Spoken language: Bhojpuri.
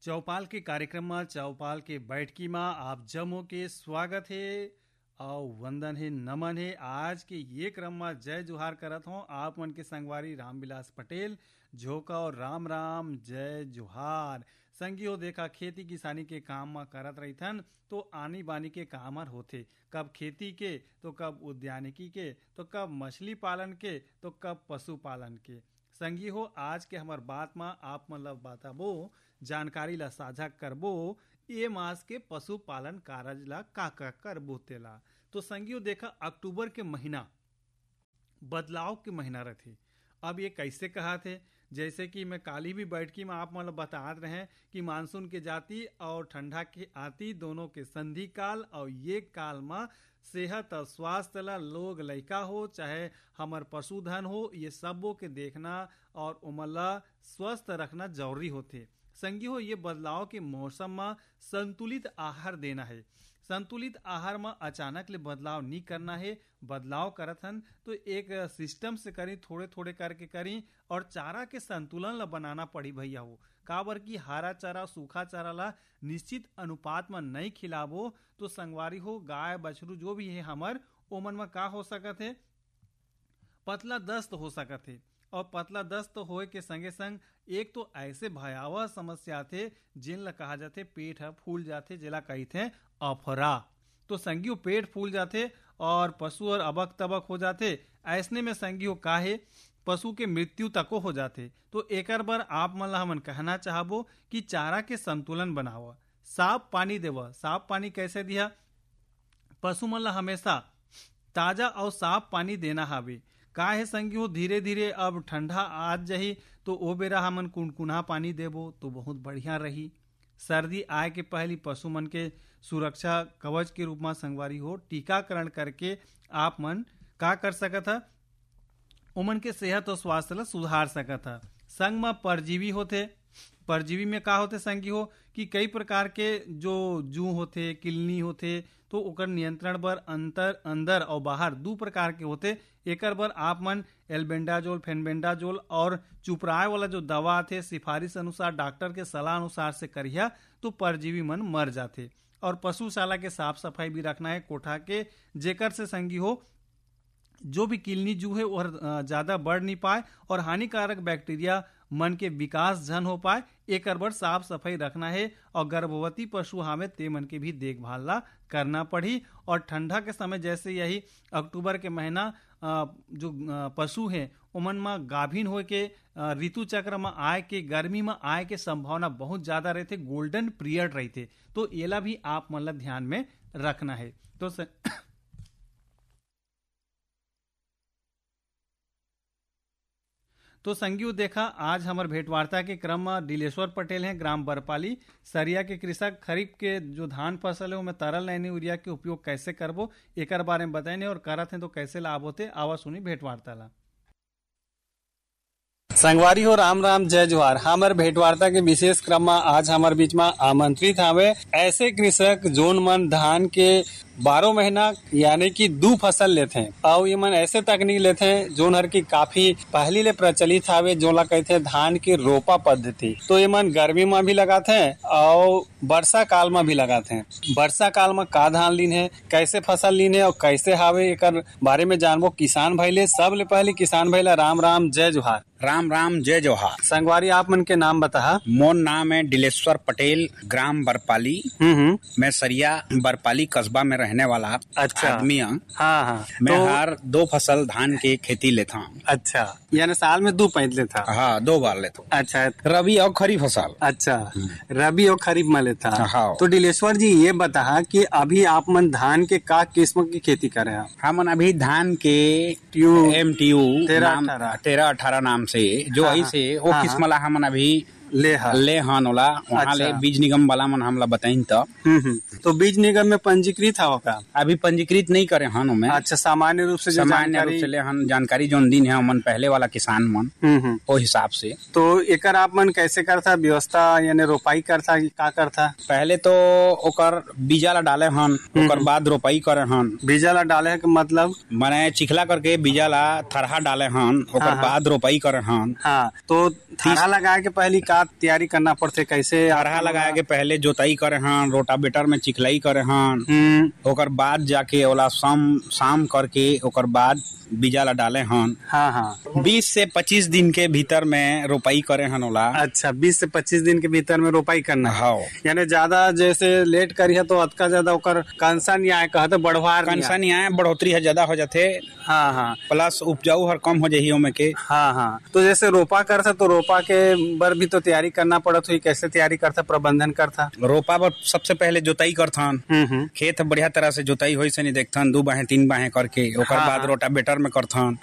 चौपाल के कार्यक्रम में चौपाल के बैठकी में आप जमो के स्वागत है और वंदन है, नमन है। आज के ये क्रम में जय जोहार करत हूँ आप मन के संगवारी रामविलास पटेल झोका और राम राम जय जोहार। संगियो देखा खेती किसानी के काम में करत रहीथन तो आनी बानी के काम हर होथे, कब खेती के तो कब उद्यानिकी के तो कब मछली पालन के तो कब पशु पालन के। संगी हो आज के हमार बात में आप मतलब बताबो जानकारी ला साझा करबो ये मास के पशुपालन कारज ला का करबो तेला। तो संगियो देखा अक्टूबर के महीना बदलाव के महीना रहते। अब ये कैसे कहा थे, जैसे कि मैं काली भी बैठकी में आप मतलब बता रहे हैं कि मानसून के जाती और ठंडा के आती दोनों के संधि काल और ये काल में सेहत और स्वास्थ्य ला लोग लइका हो चाहे हमार पशुधन हो ये सबों के देखना और उमला स्वस्थ रखना जरूरी होते। संगी हो ये बदलाव के मौसम में संतुलित आहार देना है। संतुलित आहार में अचानक ले बदलाव नहीं करना है, बदलाव करत हन तो एक सिस्टम से करी, थोड़े थोड़े करके करी और चारा के संतुलन ला बनाना पड़ी भैया हो। काबर की हरा चारा सूखा चारा ला निश्चित अनुपात में नहीं खिलाबो तो संगवारी हो गाय बछरू जो भी है हमार ओमन में का हो सकत है, पतला दस्त हो सकत है। और पतला दस्त होए के संगे संग एक तो ऐसे भयावह समस्या थे जिन ला कहा जाते पेट है फूल जाते जेला कहते अफरा। तो संगियो पेट फूल जाते और पशु और अबक तबक हो जाते। ऐसने में संगियो काहे पशु के मृत्यु तको हो जाते। तो एकर बर आप मन ला हमन कहना चाहबो कि चारा के संतुलन बनावा, साफ पानी देवा। साफ पानी कैसे दिया, पशु मन ला हमेशा ताजा और साफ पानी देना हावे। का है संगी हो धीरे धीरे अब ठंडा आ जाही तो ओ बेरा हमन कुनकुना पानी देबो तो बहुत बढ़िया रही। सर्दी आए के पहली पशु मन के सुरक्षा कवच के रूप में संगवारी हो टीकाकरण करके आप मन का कर सकत है, उमन के सेहत और स्वास्थ्य ला सुधार सकत है। संग में परजीवी होते, परजीवी में का होते संगी हो कि कई प्रकार के जो जू होते किलनी होते तो ओकर नियंत्रण बर अंदर और बाहर दो प्रकार के होते। एकर बर आप मन एल्बेंडाजोल फेनबेंडाजोल और चुपराए वाला जो दवा थे सिफारिश अनुसार डॉक्टर के सलाह अनुसार से करिया तो परजीवी मन मर जाते। और पशुशाला के साफ सफाई भी रखना है कोठा के, जेकर से संगी हो जो भी किलनी जू है वह ज्यादा बढ़ नहीं पाए और हानिकारक बैक्टीरिया मन के विकास जन हो पाए। एक बर साफ सफाई रखना है और गर्भवती पशु हमें ते मन के भी देखभाल ला करना पड़ी। और ठंडा के समय जैसे यही अक्टूबर के महीना जो पशु हैं उमन में गाभिन हो के ऋतु चक्र में आए के गर्मी में आए के संभावना बहुत ज्यादा रहते, गोल्डन पीरियड रहते। तो एला भी आप मन ला ध्यान में रखना है। तो संगियो देखा आज हमारे भेंटवार्ता के क्रम में दिलेश्वर पटेल हैं ग्राम बरपाली सरिया के कृषक। खरीफ के जो धान फसल है उसमें तरल नैनी यूरिया के उपयोग कैसे करबो एकर बारे में बताएने और करत हैं तो कैसे लाभ होते। आवा सुनी भेंटवार्ता ला। संगवारी हो राम राम जय जोहार। हमारे भेंटवार्ता के विशेष क्रम में आज हमारे बीच में आमंत्रित हवे ऐसे कृषक जोन मन धान के 12 महीना यानी कि 2 फसल लेते हैं और ये मन ऐसे तकनीक लेते हैं जोन हर की काफी पहली ले प्रचलित हवे जो ला कहते हैं धान की रोपा पद्धति। तो ये मन गर्मी में भी लगाते हैं और वर्षा काल में भी लगाते हैं। वर्षा काल में का धान लीन है, कैसे फसल लीन है और कैसे हावे एकर बारे में जानबो किसान भाई ले। सबले पहले किसान भाई ला राम राम जय जोहार। राम राम जय जोहार। संगवारी आप मन के नाम बता। मोर नाम है दिलेश्वर पटेल, ग्राम बरपाली। मैं सरिया बरपाली कस्बा में रहने वाला आदमी हूँ। हाँ। मैं हर 2 फसल धान के खेती लेता हूँ। अच्छा, यानी साल में 2 पैंत लेता। हाँ 2 बार लेता हूँ। अच्छा, रबी और खरीफ फसल। अच्छा, रबी और खरीफ में लेता। हाँ। तो दिलेश्वर जी ये बता कि अभी आप मन धान के का किस्म की खेती कर रहे हैं? हम अभी धान के MTU 13-18 नाम से जो ऐसे वो किस्म ला हमन अभी ले हन ओला वहाँ ले बीज निगम वाला मन हमला बताइन तो बीज निगम में पंजीकृत है का? अभी पंजीकृत नहीं करे हन में। अच्छा, सामान्य रूप से ले हन जानकारी जो दिन है मन पहले वाला किसान मन वो हिसाब से। तो एकर आप मन कैसे करता व्यवस्था यानी रोपाई करता कि का करता? पहले तो ओकर बीजा ला डाले हन ओकर बाद रोपाई करे हन। बीजा ला डाले के मतलब माने चिखला करके बीजा ला थरहा डाले हन ओकर बाद रोपाई करे हन। हाँ, तो थरहा लगा के पहली का का तैयारी करना पड़ते, कैसे अरहा लगाए के पहले जोताई करे हन, रोटावेटर में चिखलाई करे हन, ओकर बाद जाके ओला शाम करके ओकर बाद बीजा ला डाले हन। हाँ हाँ 20 से 25 दिन के भीतर में रोपाई करे हन ओला। अच्छा 20 से 25 दिन के भीतर में रोपाई करना है। हाँ यानी ज्यादा जैसे लेट करी है तो अतका ज्यादा ओकर कंसा नहीं आए, कहते बढ़वार कंसा नहीं आए, बढ़ोतरी है ज्यादा हो जाते। हाँ हाँ प्लस उपजाऊ हर कम हो जाही ओमे के। हाँ हाँ तो जैसे रोपा करता तो रोपा के बर भी तो तैयारी करना पड़त हुई, कैसे तैयारी करता, प्रबंधन करता? रोपा पर सबसे पहले जोताई करथन, खेत बढ़िया तरह से जोताई होई से नहीं देखथन, 2 बाहे 3 बाहे करके, ओकर बाद रोटावेटर में करथन,